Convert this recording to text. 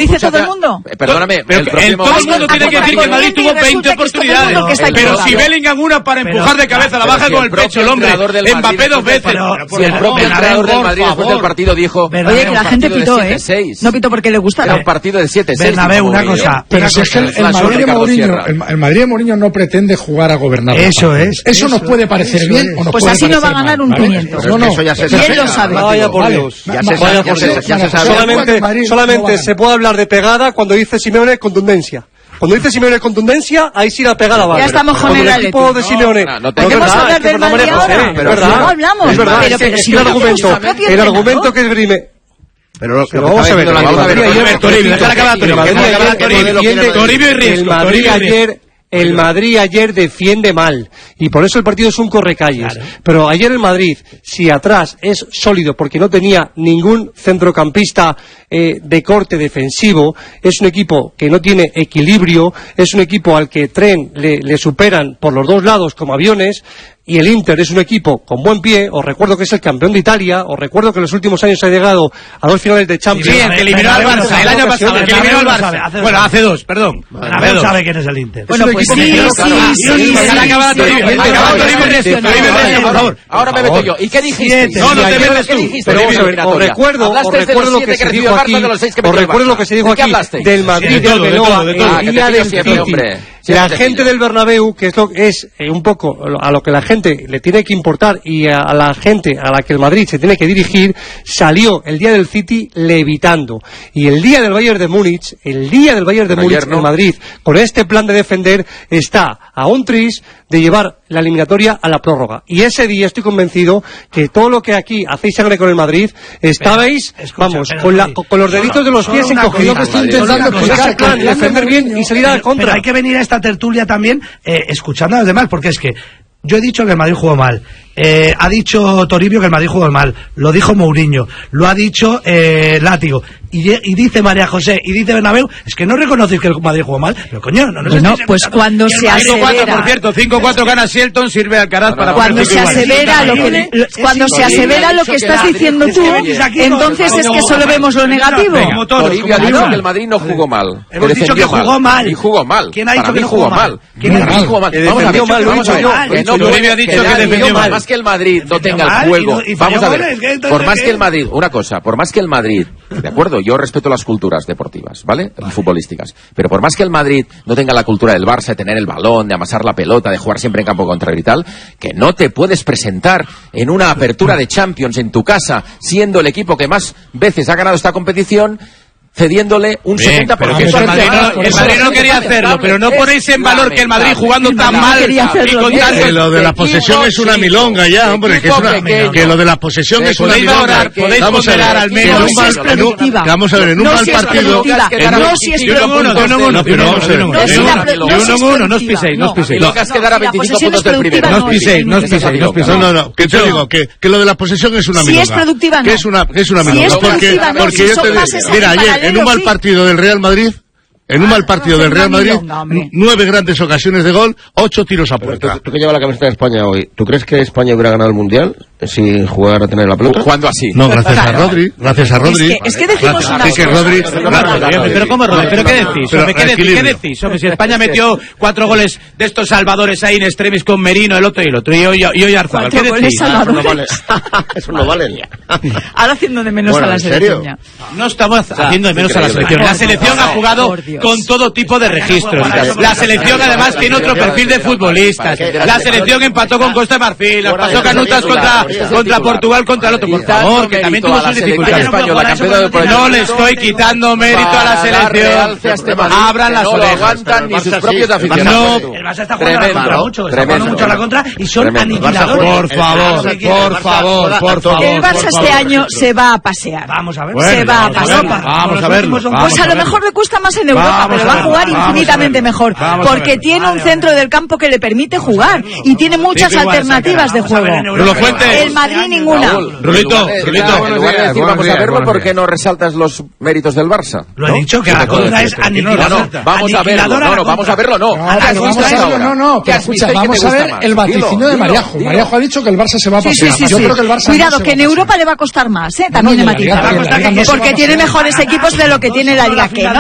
dice todo el mundo? Perdóname, pero todo el mundo tiene que decir que el Madrid tuvo 20 oportunidades. Pero si Bellingham una para empujar de cabeza, la baja con el pecho el hombre. Mbappé 2 veces. Si el propio entrenador del Madrid después del partido dijo... Oye, que la gente pitó, no pitó porque le gustara. Era un partido de 7-6. Bernabéu, una cosa. Pero si es que el Madrid de Mourinho no pretende jugar a gobernar. Eso nos puede parecer bien o nos pues puede así no va a ganar un pimiento. Eso ya se sabe. Y él lo sabe. Vaya por Dios. Ya se sabe. Solamente se puede hablar de pegada cuando dice Simeone contundencia. Cuando dice Simeone contundencia, ahí sí la pegada vale. Ya estamos con el equipo de Simeone. ¿Podemos hablar del Madrid ahora? No hablamos. Es verdad. El argumento que esgrime. Pero vamos a ver. El Madrid ayer defiende mal y por eso el partido es un correcalles. Claro. Pero ayer el Madrid, si atrás es sólido porque no tenía ningún centrocampista de corte defensivo, es un equipo que no tiene equilibrio, es un equipo al que le superan por los dos lados como aviones. Y el Inter es un equipo con buen pie. Os recuerdo que es el campeón de Italia. Os recuerdo que en los últimos años ha llegado a 2 finales de Champions. Sí, que eliminó al Barça el año pasado. Que eliminó al Barça. Bueno, hace 2, perdón. Bernabéu sabe quién es el Inter. Bueno, pues sí. Por favor. Ahora me meto yo. ¿Y qué dijiste? No te metes tú. Pero vamos a ver, os recuerdo lo que se dijo aquí. Os recuerdo lo que se dijo aquí del Madrid de Arbeloa el día del City. La gente del Bernabéu, que es un poco a lo que la gente le tiene que importar y a la gente a la que el Madrid se tiene que dirigir, salió el día del City levitando. Y el día del Bayern de Múnich, el Madrid, con este plan de defender, está a un tris de llevar la eliminatoria a la prórroga. Y ese día estoy convencido que todo lo que aquí hacéis sangre con el Madrid, estabais, con los deditos de los pies encogidos. Defender bien y salir a la contra. Pero hay que venir a esta tertulia también escuchando a los demás, porque es que yo he dicho que el Madrid jugó mal. Ha dicho Toribio que el Madrid jugó mal. Lo dijo Mourinho. Lo ha dicho Látigo. Y dice María José y dice Bernabéu, es que no reconocéis que el Madrid jugó mal. Pero coño, no pues cuando se asevera... 5-4, por cierto, 5-4 gana Shelton, sirve Alcaraz para... Cuando se asevera lo que estás diciendo tú, entonces es que solo vemos lo negativo. Toribio ha dicho que el Madrid no jugó mal. Hemos dicho que jugó mal. Y jugó mal. ¿Quién ha dicho que no jugó mal? Vamos a ver. Toribio ha dicho que defendió mal. Más que el Madrid no tenga el juego. Vamos a ver. Por más que el Madrid, una cosa, por más que el Madrid, de acuerdo, yo respeto las culturas deportivas, ¿vale? Y futbolísticas. Pero por más que el Madrid no tenga la cultura del Barça de tener el balón, de amasar la pelota, de jugar siempre en campo contrario y tal, que no te puedes presentar en una apertura de Champions en tu casa, siendo el equipo que más veces ha ganado esta competición, cediéndole un 70%. Pero que el Madrid no quería hacerlo, pero no ponéis en valor que el Madrid jugando tan mal y con tanto... Que lo de la posesión es una milonga ya, hombre, que lo de la posesión es una milonga. Podéis ponderar al menos. Vamos a ver, en un mal partido... No, si es uno, no os piséis. Y lo que has quedado a 25 puntos del primero. No os piséis. No, que te digo, que lo de la posesión es una milonga. Si es productiva, no. Que es una milonga. Porque yo te digo, mira, ayer en un mal partido del Real Madrid, 9 grandes ocasiones de gol, 8 tiros a puerta. Tú que llevas la camiseta de España hoy, ¿tú crees que España hubiera ganado el Mundial sin jugar a tener la pelota? Jugando así. No, gracias a Rodri. Es que decimos una cosa. Pero ¿cómo, Rodri? ¿Pero qué decís? ¿Qué decís? Hombre, si España metió 4 goles de estos salvadores ahí en extremis con Merino, el otro y el otro, y hoy Arzabal. ¿Qué decís? Eso no vale. Ahora haciendo de menos a la selección. No estamos haciendo de menos a la selección. La selección ha jugado con todo tipo de registros. La selección además tiene otro perfil de futbolistas. La selección empató con Costa de Marfil, pasó canutas contra Portugal, contra el otro. Por favor, que también tuvo sus dificultades. No le estoy quitando mérito a la selección. Abran las orejas. No aguantan ni sus propios aficionados. El Barça está jugando a la contra 8. Está jugando mucho a la contra y son aniquiladores. Por favor. El Barça este año se va a pasear. Vamos a ver. Se va a pasear. Vamos a verlo. Pues a lo mejor le cuesta más en Europa, pero va a jugar infinitamente mejor. Porque tiene un centro del campo que le permite jugar. Y tiene muchas alternativas de juego. El Madrid ninguna. Rulito. En lugar de decir vamos a verlo, ¿por qué no resaltas los méritos del Barça? Lo he dicho, que la contra es aniquiladora. Vamos a verlo, no. Escucha, vamos a ver el vaticinio de Mariajo. Mariajo ha dicho que el Barça se va a pasear. Yo creo que el Barça... Cuidado, que en Europa le va a costar más, también de matizar. Porque tiene mejores equipos de lo que tiene la Liga.